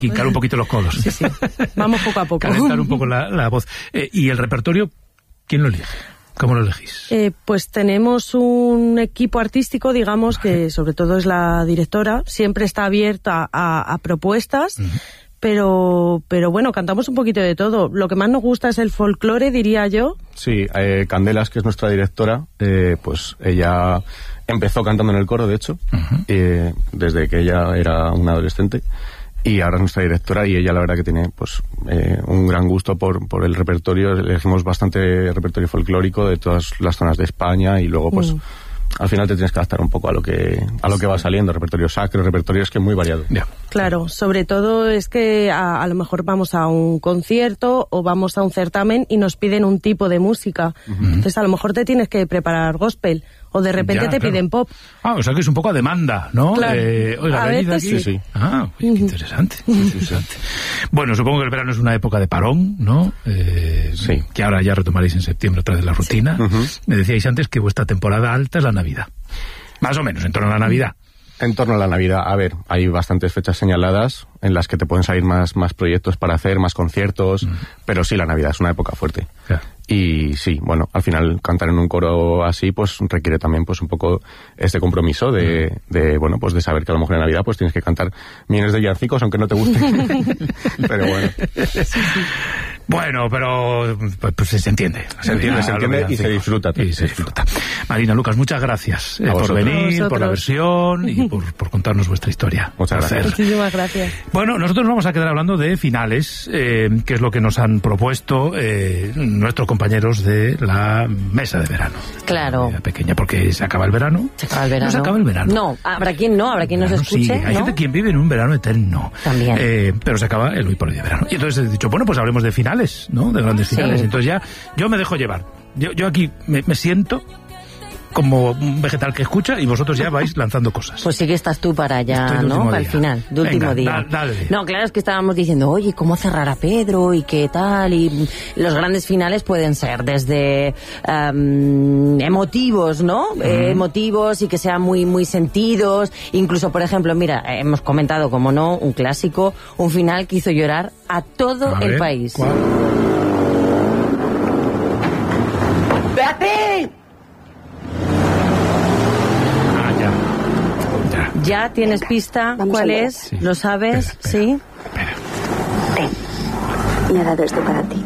hincar un poquito los codos. Sí, sí. Vamos poco a poco. Calentar un poco la voz. ¿Y el repertorio, quién lo elige? ¿Cómo lo elegís? Pues tenemos un equipo artístico, digamos, que sobre todo es la directora, siempre está abierta a propuestas, pero bueno, cantamos un poquito de todo. Lo que más nos gusta es el folclore, diría yo. Sí, Candelas, que es nuestra directora, pues ella empezó cantando en el coro, de hecho, desde que ella era una adolescente. Y ahora es nuestra directora y ella la verdad que tiene pues un gran gusto por el repertorio. Elegimos bastante repertorio folclórico de todas las zonas de España y luego pues al final te tienes que adaptar un poco a lo que va saliendo, repertorio sacro, repertorio es que muy variado. Yeah. Claro, sobre todo es que a lo mejor vamos a un concierto o vamos a un certamen y nos piden un tipo de música. Entonces a lo mejor te tienes que preparar gospel o de repente te piden pop. O sea que es un poco a demanda, ¿no? Claro. Oiga, a veces sí. Qué interesante. Bueno, supongo que el verano es una época de parón, ¿no? Sí. Que ahora ya retomaréis en septiembre otra vez la rutina. Me decíais antes que vuestra temporada alta es la Navidad. Más o menos, en torno a la Navidad. En torno a la Navidad, a ver, hay bastantes fechas señaladas en las que te pueden salir más proyectos para hacer, más conciertos, pero sí, la Navidad es una época fuerte. Claro. Y sí, bueno, al final cantar en un coro así, pues requiere también pues un poco este compromiso de bueno, pues de saber que a lo mejor en Navidad pues tienes que cantar millones de villancicos, aunque no te guste. Pero bueno. Bueno, pero pues se entiende. Se entiende y se disfruta. Y se disfruta. Marina, Lucas, muchas gracias por venir, por la versión y por contarnos vuestra historia. Muchas gracias. Muchísimas gracias. Bueno, nosotros vamos a quedar hablando de finales, que es lo que nos han propuesto nuestros compañeros de la mesa de verano. Claro. Pequeña, porque se acaba el verano. Se acaba el verano. No se acaba el verano. No, habrá quien nos escuche. Sí, hay gente quien vive en un verano eterno. También. Pero se acaba el hoy por hoy de verano. Y entonces he dicho, bueno, pues hablemos de finales, ¿no? De grandes finales. Sí. Entonces ya, yo me dejo llevar. Yo aquí me siento como un vegetal que escucha y vosotros ya vais lanzando cosas. Pues sí que estás tú para allá, ¿no? Para el final, de último día. Dale. No, claro, es que estábamos diciendo, oye, ¿cómo cerrar a Pedro? ¿Y qué tal? Y los grandes finales pueden ser desde emotivos, ¿no? Emotivos y que sean muy, muy sentidos. Incluso, por ejemplo, mira, hemos comentado, como no, un clásico, un final que hizo llorar a todo el país. ¿Cuál? ¡Beatriz! ¿Ya tienes pista? ¿Cuál es? Sí. ¿Lo sabes? Espera. ¿Sí? Me ha dado esto para ti.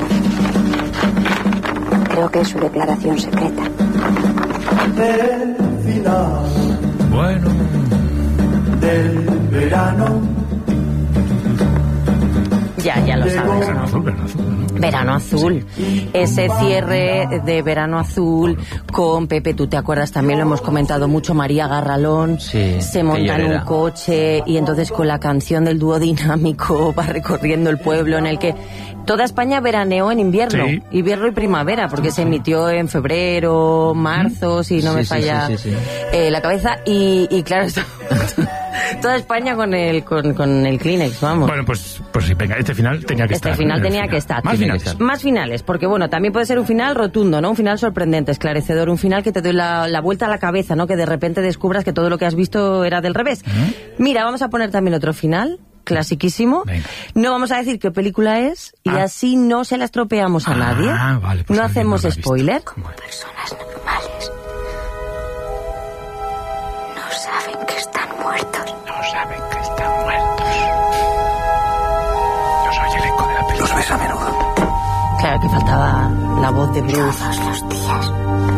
Creo que es su declaración secreta. El final Bueno. del verano. Ya lo sabes, ¿no? Verano azul, ¿no? Verano Azul, ese cierre de Verano Azul con Pepe, tú te acuerdas, también lo hemos comentado mucho, María Garralón, Sí, se monta en un llorera. coche y entonces con la canción del dúo dinámico va recorriendo el pueblo en el que toda España veraneó en invierno, Sí. invierno y primavera, porque se emitió en febrero, marzo, si no me falla sí. la cabeza, y claro, toda España con el Kleenex, vamos. Bueno, pues sí, venga, este final tenía que estar. Este final ¿no? tenía que estar. Más finales. Más finales, porque bueno, también puede ser un final rotundo, ¿no? Un final sorprendente, esclarecedor, un final que te doy la vuelta a la cabeza, ¿no? Que de repente descubras que todo lo que has visto era del revés. Mira, vamos a poner también otro final, clasiquísimo. Venga. No vamos a decir qué película es y así no se la estropeamos a nadie. Vale, pues no alguien hacemos no lo ha visto. spoiler. Personas normales no saben que están muertos. No saben que están muertos. Yo soy el eco de la película. Los ves a menudo. Claro que faltaba la voz de Bruce. Todos los días.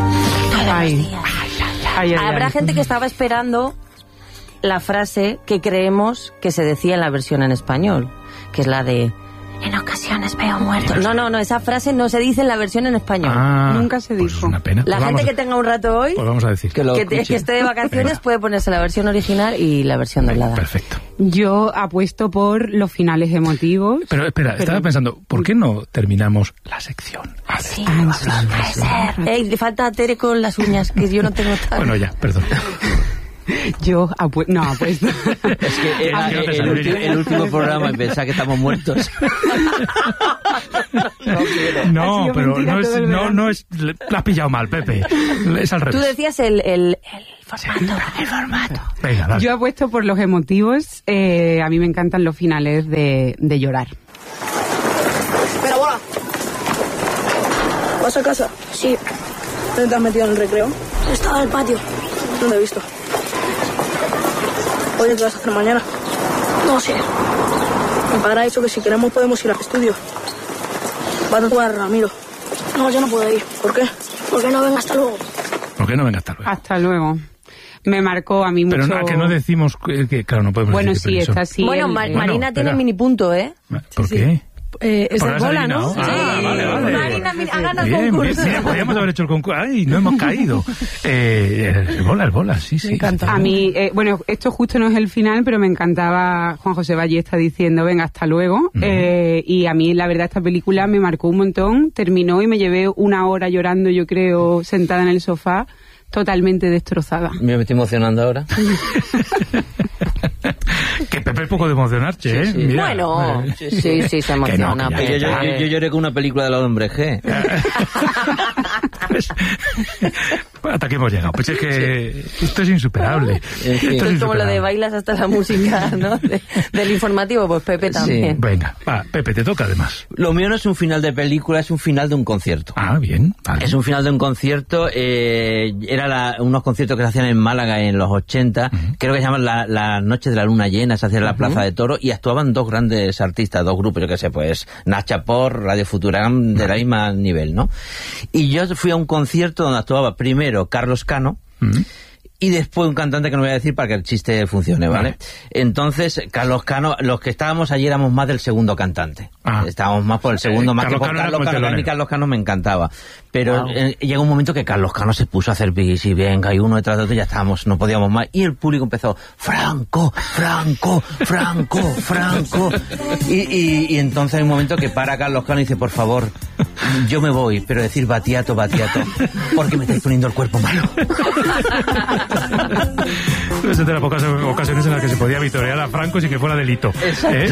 Habrá gente que estaba esperando la frase que creemos que se decía en la versión en español, que es la de en ocasiones veo muertos. No, esa frase no se dice en la versión en español. Nunca se pues dijo. Es una pena. La Pues gente vamos que tenga un rato hoy, Pues vamos a decir. que esté de vacaciones, puede ponerse la versión original y la versión doblada. Perfecto. Yo apuesto por los finales emotivos. Pero espera, estaba pensando, ¿por qué no terminamos la sección? Sí, puede ser. Le falta a Tere con las uñas, que yo no tengo tal. Bueno, ya, perdón. Yo no apuesto. Es que el último programa y pensar que estamos muertos. No, pero no es... Lo has pillado mal, Pepe. Es al revés. Tú decías el formato. Venga, dale. Yo apuesto por los emotivos. A mí me encantan los finales de llorar. Espera, bola. ¿Vas a casa? Sí. ¿Dónde te has metido en el recreo? Estaba en el patio. ¿Dónde he visto? Oye, ¿qué vas a hacer mañana? No sé. Mi padre ha dicho que si queremos podemos ir al estudio. Va a tatuar a Ramiro. No, yo no puedo ir. ¿Por qué? Porque no venga hasta luego. ¿Por qué no venga hasta luego? Hasta luego. Me marcó a mí mucho... Pero que no decimos que claro, no podemos bueno, decir sí, está así. Bueno, Marina tiene mini punto, ¿eh? ¿Por qué? Es el bola, ¿no? Ah, vale. Marina ha ganado el Bien, concurso. bien, podríamos haber hecho el concurso. ¡Ay, no hemos caído! El bola, sí. Me encanta. A mí, bueno, esto justo no es el final, pero me encantaba Juan José Ballesta diciendo, venga, hasta luego. Y a mí, la verdad, esta película me marcó un montón. Terminó y me llevé 1 hora llorando, yo creo, sentada en el sofá, totalmente destrozada. Me estoy emocionando ahora. Que Pepe es poco de emocionarse, ¿eh? Sí. Mira, Bueno, sí, se emociona. Que no, Yo lloré con una película de los hombres G. Pues, hasta aquí hemos llegado. Pues es que esto es insuperable. Esto es como lo de bailas hasta la música, ¿no? Del informativo, pues Pepe también. Sí. Venga, Pepe, te toca además. Lo mío no es un final de película, es un final de un concierto. Ah, bien. Vale. Es un final de un concierto, era unos conciertos que se hacían en Málaga en los 80, creo que se llaman la Noche de la Luna Llena, se hacía en la Plaza de Toros, y actuaban 2 grandes artistas, 2 grupos, yo qué sé, pues Nacha Por, Radio Futuram, de la misma nivel, ¿no? Y yo fui a un concierto donde actuaba primero Carlos Cano, y después un cantante que no voy a decir para que el chiste funcione, ¿vale? Entonces, Carlos Cano, los que estábamos allí éramos más del segundo cantante. Estábamos más por el segundo, más que por Carlos Cano. A mí Carlos Cano me encantaba. Pero llegó un momento que Carlos Cano se puso a hacer bis y venga, y uno detrás de otro, ya estábamos, no podíamos más. Y el público empezó, Franco. Y entonces hay un momento que para Carlos Cano y dice, por favor, yo me voy, pero decir Battiato, porque me estáis poniendo el cuerpo malo. Es de las pocas ocasiones en las que se podía vitorear a Franco sin que fuera delito. Exacto.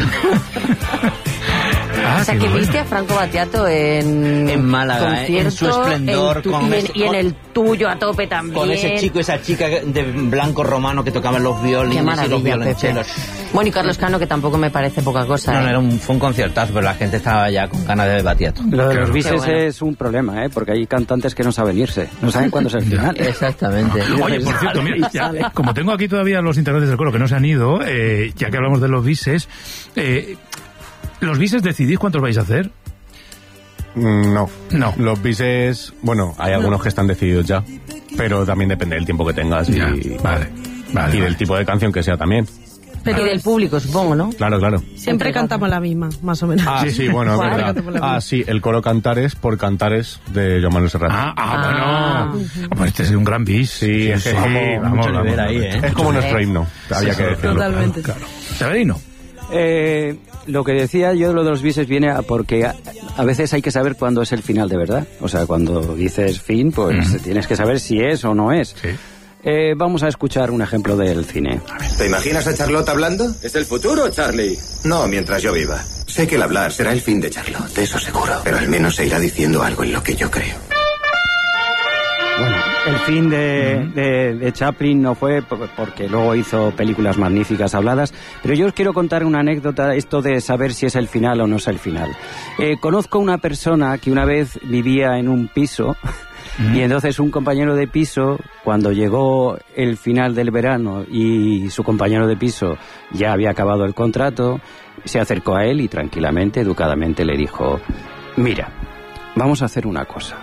O sea, que viste a Franco Battiato en Málaga, en su esplendor. Y en el tuyo a tope también. Con ese chico, esa chica de blanco romano que tocaban los violines y los violonchelos. Bueno, y Carlos Cano, que tampoco me parece poca cosa. No, fue un conciertazo, pero la gente estaba ya con ganas de Battiato. Lo de los bises es un problema, porque hay cantantes que no saben irse, no saben cuándo es el final. Exactamente. Oye, por cierto, mira, ya, como tengo aquí todavía los integrantes del coro que no se han ido, ya que hablamos de los bises, ¿los bises decidís cuántos vais a hacer? No. Los bises, bueno, hay algunos que están decididos ya, pero también depende del tiempo que tengas Vale, y del tipo de canción que sea también. Pero y del público, supongo, ¿no? Claro. Siempre cantamos la misma, más o menos. Sí, bueno, es verdad. Sí, el coro Cantares por Cantares de Joan Manuel Serrat. Bueno. Pues este es un gran bis. Sí, es vamos ahí, es como nuestro himno, había que decirlo. Totalmente. Claro. Severino. Lo que decía yo, lo de los bises viene porque a veces hay que saber cuándo es el final de verdad. O sea, cuando dices fin, pues tienes que saber si es o no es. Sí. Vamos a escuchar un ejemplo del cine. ¿Te imaginas a Charlotte hablando? ¿Es el futuro, Charlie? No, mientras yo viva. Sé que el hablar será el fin de Charlotte, eso seguro. Pero al menos se irá diciendo algo en lo que yo creo. Bueno, el fin de Chaplin no fue porque luego hizo películas magníficas habladas, pero yo os quiero contar una anécdota, esto de saber si es el final o no es el final. Conozco una persona que una vez vivía en un piso y entonces un compañero de piso, cuando llegó el final del verano y su compañero de piso ya había acabado el contrato, se acercó a él y tranquilamente, educadamente le dijo, mira, vamos a hacer una cosa.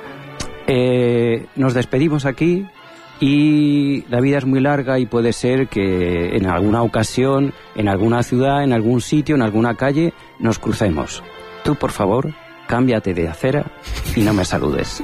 Nos despedimos aquí y la vida es muy larga y puede ser que en alguna ocasión, en alguna ciudad, en algún sitio, en alguna calle, nos crucemos. Tú, por favor, cámbiate de acera y no me saludes.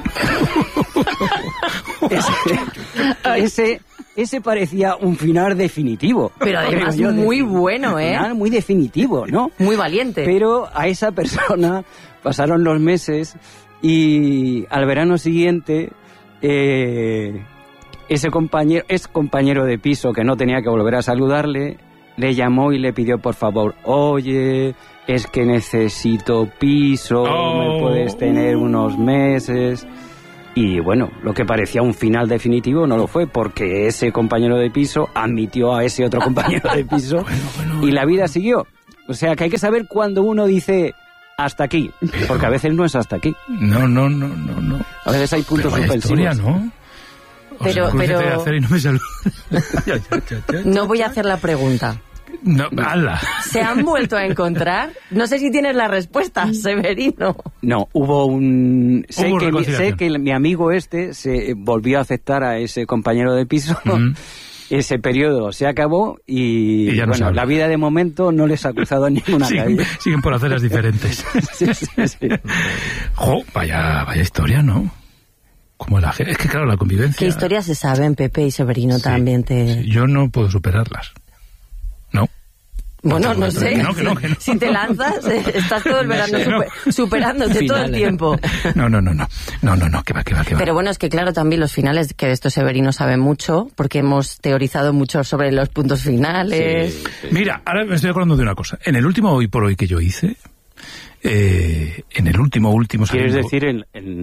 Ese parecía un final definitivo. Pero además muy bueno, ¿eh? Un final muy definitivo, ¿no? Muy valiente. Pero a esa persona pasaron los meses y al verano siguiente ese compañero de piso que no tenía que volver a saludarle, le llamó y le pidió por favor, oye, es que necesito piso, me puedes tener unos meses. Y bueno, lo que parecía un final definitivo no lo fue, porque ese compañero de piso admitió a ese otro compañero de piso y la vida siguió. O sea que hay que saber cuando uno dice hasta aquí, porque a veces no es hasta aquí. No. A veces hay puntos suspensivos. Historia, ¿no? Pero Y no, me no voy a hacer la pregunta. No, ala. ¿Se han vuelto a encontrar? No sé si tienes la respuesta, Severino. No, hubo un... Sé que mi amigo se volvió a aceptar a ese compañero de piso. Ese periodo se acabó y ya no bueno, la vida de momento no les ha cruzado ninguna calle. Siguen por aceras diferentes. Sí. Jo, vaya historia, ¿no? Como es que claro, la convivencia... ¿Qué historias se saben, Pepe y Severino también te...? Sí, yo no puedo superarlas. No. Bueno, no sé. Que no. Si te lanzas, estás todo el verano superándote todo el tiempo. No, que va. Pero bueno, es que claro, también los finales, que de esto Severino sabe mucho, porque hemos teorizado mucho sobre los puntos finales. Sí. Mira, ahora me estoy acordando de una cosa. En el último Hoy por Hoy que yo hice, en el último ¿quieres decir en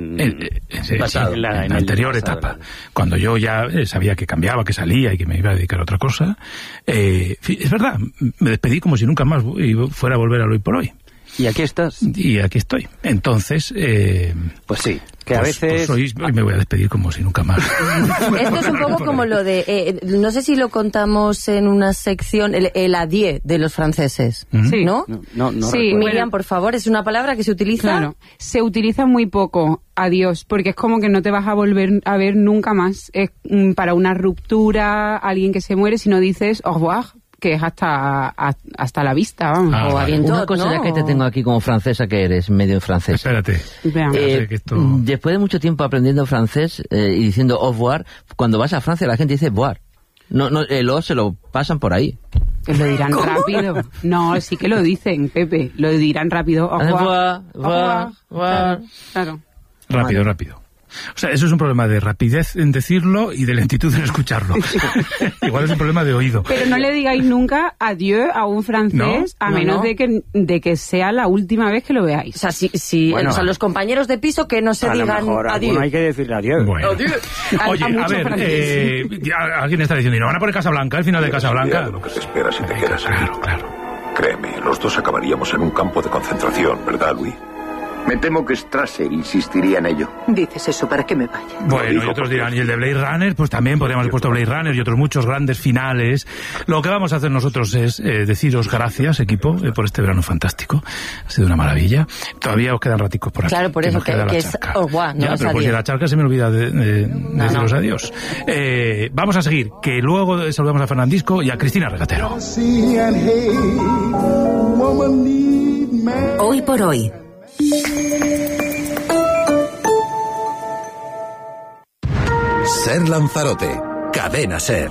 la anterior etapa, cuando yo ya sabía que cambiaba, que salía y que me iba a dedicar a otra cosa, es verdad, me despedí como si nunca más fuera a volver al Hoy por Hoy. ¿Y aquí estás? Y aquí estoy. Entonces... pues sí, que a veces... Hoy me voy a despedir como si nunca más. Esto es un poco como lo de... no sé si lo contamos en una sección, el adieu de los franceses, sí. ¿no? No sí, Miriam, por favor, es una palabra que se utiliza... Claro, se utiliza muy poco, adiós, porque es como que no te vas a volver a ver nunca más. Es para una ruptura, alguien que se muere, si no dices au revoir, que es hasta la vista, vamos. O una cosa, ¿no? Ya que te tengo aquí como francesa, que eres medio francesa. Espérate. Después de mucho tiempo aprendiendo francés y diciendo au revoir, cuando vas a Francia la gente dice voir. No, el O se lo pasan por ahí. Lo dirán rápido. No, sí que lo dicen, Pepe. Lo dirán rápido. Au revoir. Claro. Rápido. O sea, eso es un problema de rapidez en decirlo y de lentitud en escucharlo. Igual es un problema de oído. Pero no le digáis nunca adiós a un francés, a menos de que sea la última vez que lo veáis. O sea, o sea, los compañeros de piso que no se digan adiós. No hay que decirle adiós. Bueno. Oye, a ver, alguien está diciendo, ¿y no van a poner Casablanca, el final de Casablanca? Lo que te espera si te quedas aquí. Claro. Créeme, los dos acabaríamos en un campo de concentración, ¿verdad, Louis? Me temo que Strasser insistiría en ello. Dices eso para que me vaya. Bueno, y otros dirán, y el de Blade Runner, pues también podríamos haber puesto Blade Runner y otros muchos grandes finales. Lo que vamos a hacer nosotros es deciros gracias, equipo, por este verano fantástico. Ha sido una maravilla. Todavía os quedan raticos por aquí. Claro, por eso que es au revoir, no ya, es pero pues si la charca se me olvida de deciros adiós. Vamos a seguir, que luego saludamos a Fernandisco y a Cristina Regatero. Hoy por hoy. Ser Lanzarote, Cadena Ser.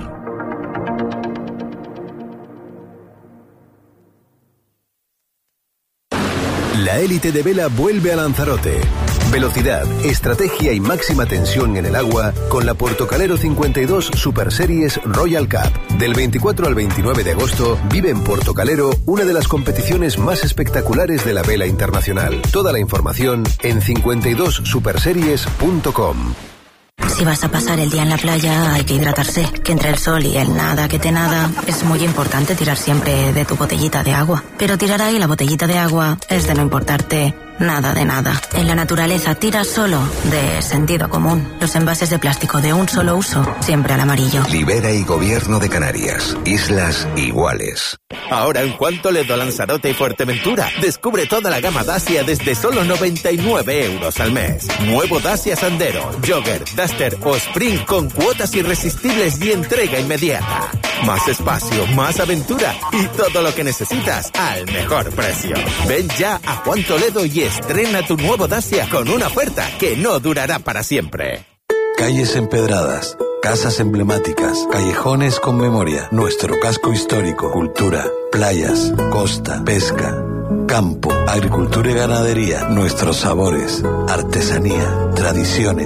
La élite de vela vuelve a Lanzarote. Velocidad, estrategia y máxima tensión en el agua con la Portocalero 52 Super Series Royal Cup. Del 24 al 29 de agosto vive en Portocalero una de las competiciones más espectaculares de la vela internacional. Toda la información en 52superseries.com. Si vas a pasar el día en la playa hay que hidratarse, que entre el sol y el nada que te nada es muy importante tirar siempre de tu botellita de agua. Pero tirar ahí la botellita de agua es de no importarte nada de nada. En la naturaleza tira solo de sentido común. Los envases de plástico de un solo uso, siempre al amarillo. Libera y Gobierno de Canarias. Islas iguales. Ahora en Cuánto Ledo, Lanzarote y Fuerteventura, descubre toda la gama Dacia desde solo 99 euros al mes. Nuevo Dacia Sandero, Jogger, Duster o Spring con cuotas irresistibles y entrega inmediata. Más espacio, más aventura y todo lo que necesitas al mejor precio. Ven ya a Juan Toledo y estrena tu nuevo Dacia con una oferta que no durará para siempre. Calles empedradas, casas emblemáticas, callejones con memoria, nuestro casco histórico, cultura, playas, costa, pesca, campo, agricultura y ganadería, nuestros sabores, artesanía, tradiciones.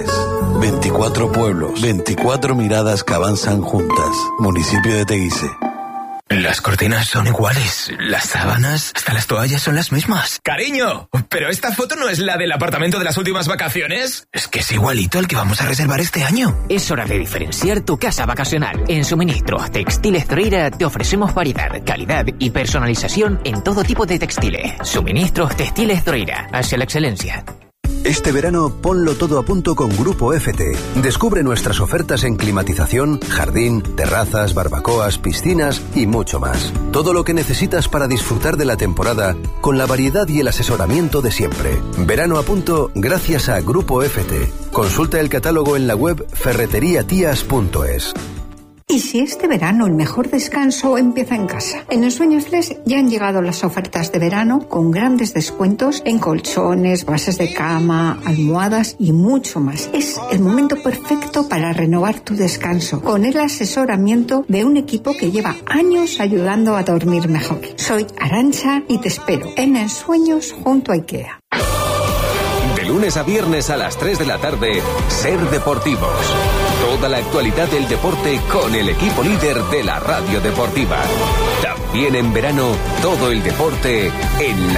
24 pueblos, 24 miradas que avanzan juntas. Municipio de Teguise. Las cortinas son iguales, las sábanas, hasta las toallas son las mismas. ¡Cariño! ¿Pero esta foto no es la del apartamento de las últimas vacaciones? Es que es igualito al que vamos a reservar este año. Es hora de diferenciar tu casa vacacional. En Suministros Textiles Droira te ofrecemos variedad, calidad y personalización en todo tipo de textiles. Suministros Textiles Droira, hacia la excelencia. Este verano ponlo todo a punto con Grupo FT. Descubre nuestras ofertas en climatización, jardín, terrazas, barbacoas, piscinas y mucho más. Todo lo que necesitas para disfrutar de la temporada con la variedad y el asesoramiento de siempre. Verano a punto gracias a Grupo FT. Consulta el catálogo en la web ferreteriatias.es. ¿Y si este verano el mejor descanso empieza en casa? En Ensueños Flex ya han llegado las ofertas de verano con grandes descuentos en colchones, bases de cama, almohadas y mucho más. Es el momento perfecto para renovar tu descanso con el asesoramiento de un equipo que lleva años ayudando a dormir mejor. Soy Arantxa y te espero en Ensueños junto a IKEA. De lunes a viernes a las 3 de la tarde, Ser Deportivos. Toda la actualidad del deporte con el equipo líder de la radio deportiva. También en verano, todo el deporte en la